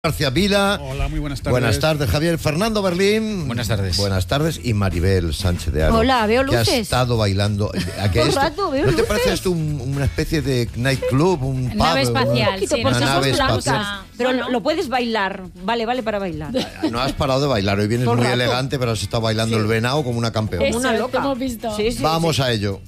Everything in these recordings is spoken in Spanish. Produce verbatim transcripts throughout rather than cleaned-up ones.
García Vila. Hola, muy buenas tardes. Buenas tardes, Javier. Fernando Berlín. Buenas tardes. Buenas tardes. Y Maribel Sánchez de Aro. Hola, veo luces. Que ha estado bailando. ¿A qué Todo esto, rato veo ¿No te luces? parece esto un- una especie de nightclub? Un pub, Nave espacial, un- sí, una porque nave somos espacial. blancas. Pero Bueno. lo, lo puedes bailar. Vale, vale para bailar. No has parado de bailar. Hoy vienes Todo muy rato. elegante, pero has estado bailando el venado como una campeona. Como una Eso, loca. te hemos visto. Sí, sí, Vamos sí. a ello.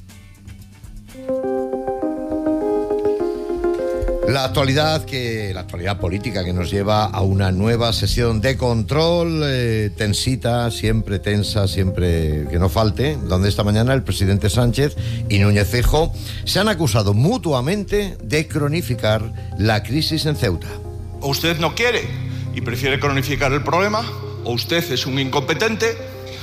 La actualidad que la actualidad política que nos lleva a una nueva sesión de control eh, tensita, siempre tensa, siempre que no falte, donde esta mañana el presidente Sánchez y Núñez Feijóo se han acusado mutuamente de cronificar la crisis en Ceuta. O usted no quiere y prefiere cronificar el problema, o usted es un incompetente,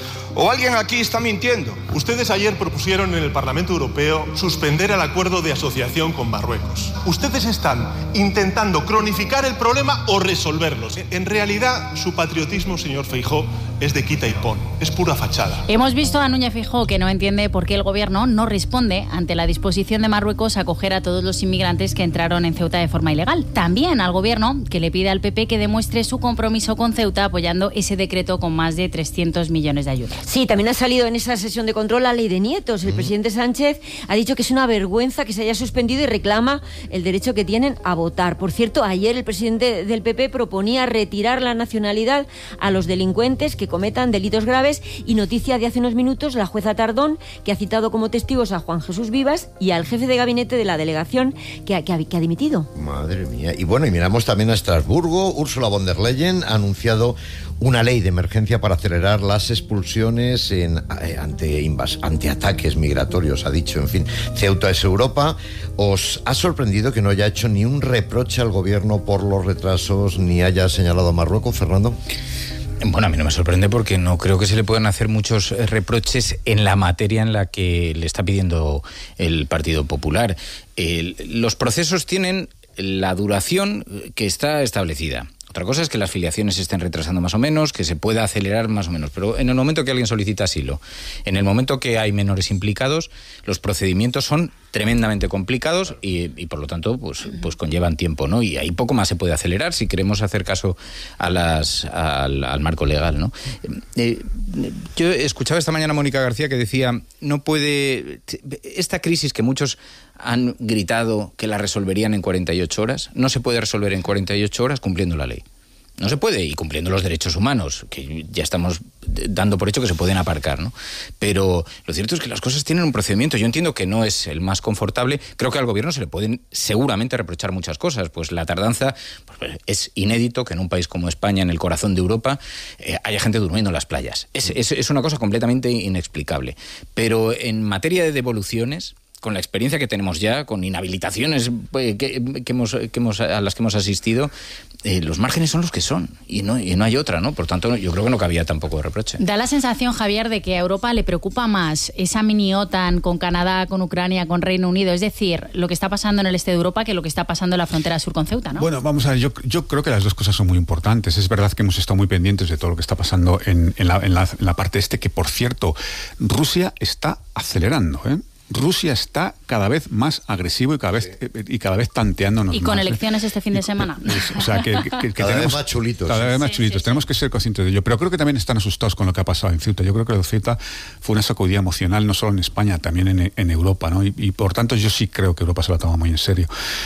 o alguien aquí está mintiendo. Ustedes ayer propusieron en el Parlamento Europeo suspender el acuerdo de asociación con Marruecos. Ustedes están intentando cronificar el problema o resolverlos. En realidad, su patriotismo, señor Feijóo, es de quita y pon. Es pura fachada. Hemos visto a Núñez Feijóo que no entiende por qué el gobierno no responde ante la disposición de Marruecos a acoger a todos los inmigrantes que entraron en Ceuta de forma ilegal. También al gobierno que le pide al P P que demuestre su compromiso con Ceuta apoyando ese decreto con más de trescientos millones de ayudas. Sí, también ha salido en esa sesión de control la ley de nietos. El presidente Sánchez ha dicho que es una vergüenza que se haya suspendido y reclama el derecho que tienen a votar. Por cierto, ayer el presidente del P P proponía retirar la nacionalidad a los delincuentes que cometan delitos graves y noticia de hace unos minutos la jueza Tardón, que ha citado como testigos a Juan Jesús Vivas y al jefe de gabinete de la delegación que ha, que ha, que ha dimitido. Madre mía. Y bueno, y miramos también a Estrasburgo. Ursula von der Leyen ha anunciado una ley de emergencia para acelerar las expulsiones en, eh, ante, invas, ante ataques migratorios, ha dicho. En fin, Ceuta es Europa. ¿Os ha sorprendido que no haya hecho ni un reproche al gobierno por los retrasos ni haya señalado a Marruecos, Fernando? Bueno, a mí no me sorprende porque no creo que se le puedan hacer muchos reproches en la materia en la que le está pidiendo el Partido Popular. El, los procesos tienen la duración que está establecida. Otra cosa es que las filiaciones se estén retrasando más o menos, que se pueda acelerar más o menos, pero en el momento que alguien solicita asilo, en el momento que hay menores implicados, los procedimientos son tremendamente complicados y, y por lo tanto pues, pues conllevan tiempo, ¿no? Y ahí poco más se puede acelerar si queremos hacer caso a las, al, al marco legal, ¿no? Eh, yo escuchaba esta mañana a Mónica García que decía, no puede... Esta crisis que muchos han gritado que la resolverían en cuarenta y ocho horas, no se puede resolver en cuarenta y ocho horas cumpliendo la ley. No se puede, y cumpliendo los derechos humanos, que ya estamos dando por hecho que se pueden aparcar, ¿no? Pero lo cierto es que las cosas tienen un procedimiento. Yo entiendo que no es el más confortable. Creo que al gobierno se le pueden seguramente reprochar muchas cosas. Pues la tardanza, pues es inédito que en un país como España, en el corazón de Europa, eh, haya gente durmiendo en las playas. Es, es, es una cosa completamente inexplicable. Pero en materia de devoluciones, con la experiencia que tenemos ya, con inhabilitaciones que, que hemos, que hemos, a las que hemos asistido, eh, los márgenes son los que son y no, y no hay otra, ¿no? Por tanto, yo creo que no cabía tampoco reproche. Da la sensación, Javier, de que a Europa le preocupa más esa mini OTAN con Canadá, con Ucrania, con Reino Unido, es decir, lo que está pasando en el este de Europa que lo que está pasando en la frontera sur con Ceuta, ¿no? Bueno, vamos a ver, yo, yo creo que las dos cosas son muy importantes. Es verdad que hemos estado muy pendientes de todo lo que está pasando en, en, la, en, la, en la parte este, que por cierto, Rusia está acelerando, ¿eh? Rusia está cada vez más agresivo y cada vez eh, y cada vez tanteándonos Y con más, elecciones ¿eh? este fin de semana. Es, o sea, que, que, que cada tenemos, vez más chulitos. Cada vez más Sí, chulitos. sí, tenemos sí. que ser conscientes de ello. Pero creo que también están asustados con lo que ha pasado en Ceuta. Yo creo que lo de Ceuta fue una sacudida emocional, no solo en España, también en, en Europa, ¿no? Y, y por tanto yo sí creo que Europa se lo toma muy en serio.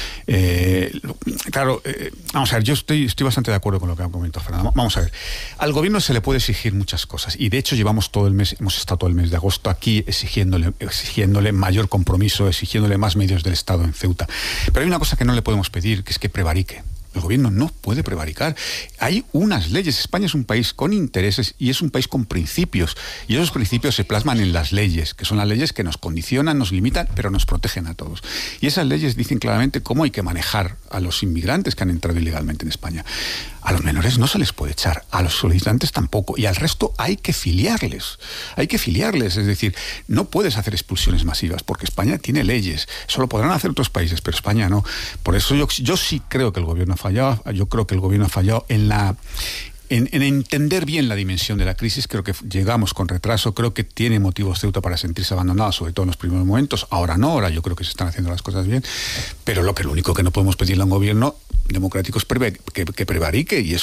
Eh, claro, eh, vamos a ver, yo estoy, estoy bastante de acuerdo con lo que ha comentado Fernando. Vamos a ver, al gobierno se le puede exigir muchas cosas y de hecho llevamos todo el mes, hemos estado todo el mes de agosto aquí exigiéndole, exigiéndole mayor compromiso, exigiéndole más medios del Estado en Ceuta. Pero hay una cosa que no le podemos pedir, que es que prevarique. El gobierno no puede prevaricar. Hay unas leyes. España es un país con intereses y es un país con principios. Y esos principios se plasman en las leyes, que son las leyes que nos condicionan, nos limitan, pero nos protegen a todos. Y esas leyes dicen claramente cómo hay que manejar a los inmigrantes que han entrado ilegalmente en España. A los menores no se les puede echar, a los solicitantes tampoco. Y al resto hay que filiarles. Hay que filiarles. Es decir, no puedes hacer expulsiones masivas porque España tiene leyes. Eso lo podrán hacer otros países, pero España no. Por eso yo, yo sí creo que el gobierno ha fallado. Yo creo que el gobierno ha fallado en la... en, en entender bien la dimensión de la crisis. Creo que llegamos con retraso, creo que tiene motivos Ceuta para sentirse abandonado, sobre todo en los primeros momentos. Ahora no, ahora yo creo que se están haciendo las cosas bien, pero lo que lo único que no podemos pedirle a un gobierno democrático es que, que prevarique, y eso